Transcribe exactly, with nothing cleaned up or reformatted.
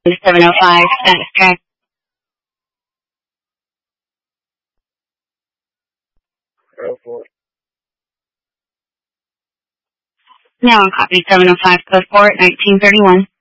seven oh five, status check. Go for it. Now on copy seven oh five, code four, nineteen thirty-one.